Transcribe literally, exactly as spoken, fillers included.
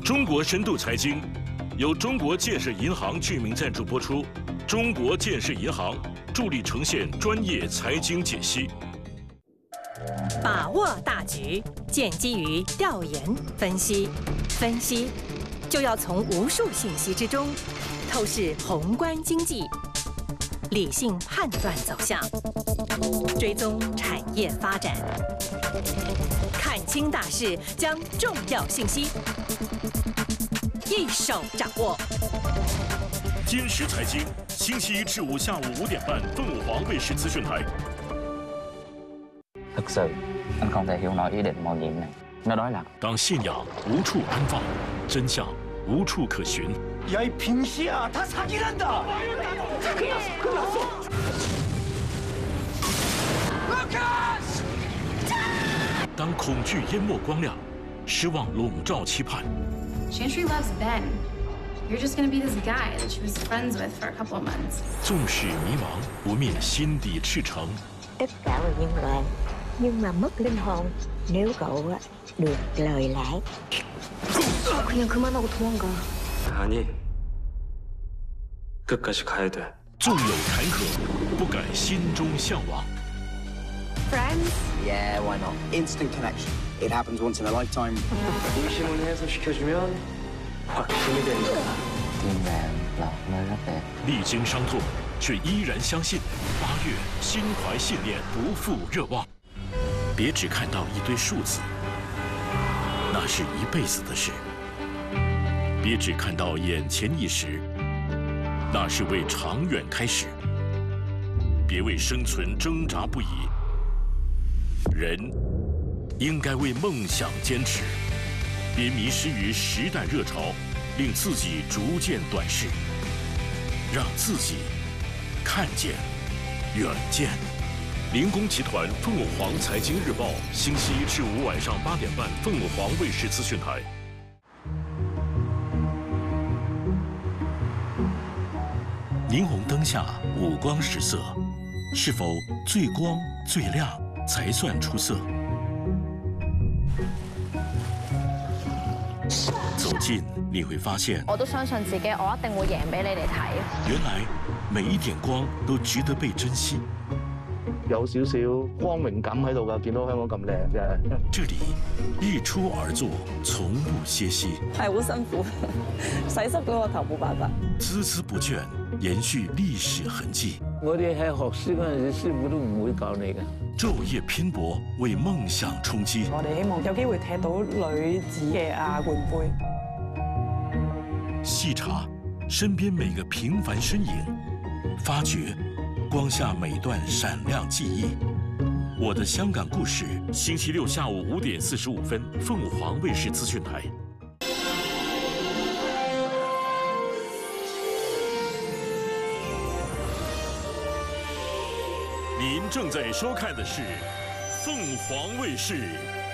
中国深度财经由中国建设银行居民赞助播出，中国建设银行助力呈现专业财经解析。 把握大局，建基于调研分析，分析就要从无数信息之中透视宏观经济，理性判断走向，追踪产业发展，看清大势，将重要信息一手掌握。 今时财经，星期一至五下午五點半，鳳凰衛視資訊台。 thực sự anh không thể hiểu nổi ý định mạo nhiệm này. Nó nói là 當信仰無處安放，真相無處可尋。 야, 이 빙시야, 다 사기란다. 루카스! 當恐懼淹沒光亮，失望籠罩期盼。 Chantry loves Ben. You're just gonna be this guy that she was friends with for a couple of months. 縱使迷茫，不滅心底赤誠。 Tất cả là nhân loại, nhưng mà mất linh hồn nếu cậu được lời lẽ. 그냥 그만하고 도망가. 아니, 끝까지 가야 돼. 縱有坎坷，不改心中向往。 Friends? Yeah, why not? Instant connection. It happens once in a lifetime. 의심을 해서 시켜주면 확신이 되는 거야. thiên vàng là nơi rất đẹp. 歷經傷痛，卻依然相信。八月，心懷信念，不負熱望。別只看到一堆數字，那是一輩子的事。別只看到眼前一時，那是為長遠開始。別為生存掙扎不已，人應該為夢想堅持。別迷失於時代熱潮，令自己逐漸短視，讓自己看見遠見。靈工集團鳳凰財經日報，星期一至五晚上八點半，鳳凰衛視資訊台。霓虹燈下五光十色，是否最光最亮才算出色？走近你會發現， 我都相信自己，我一定會贏俾你哋睇。 原來每一點光都值得被珍惜。 有少少光榮感喺度㗎，見到香港咁靚啫。 這裡日出而作，從不歇息。 係好辛苦，洗濕咗個頭冇辦法。 孜孜不倦，延續歷史痕跡。 我哋喺學師嗰陣時，師傅都唔會教你嘅。 晝夜拼搏，為夢想衝擊。 我哋希望有機會踢到女子嘅亞冠杯。 細查身邊每個平凡身影，發掘 光下每段閃亮記憶，我的香港故事。星期六下午五點四十五分，鳳凰衛視資訊台。您正在收看的是鳳凰衛視